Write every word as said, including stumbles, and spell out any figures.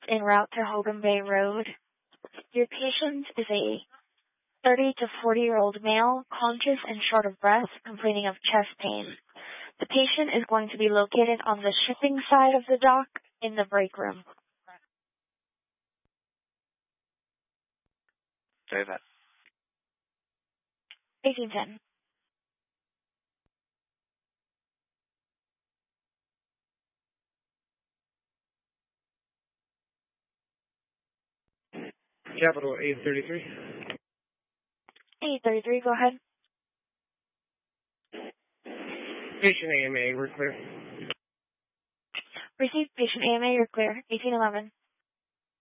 en route to Hogan Bay Road. Your patient is a thirty to forty-year-old male, conscious and short of breath, complaining of chest pain. The patient is going to be located on the shipping side of the dock in the break room. Over. eighteen ten. Capital eight thirty-three. eight thirty-three, go ahead. Patient A M A, we're clear. Receive patient A M A, you're clear. eighteen eleven.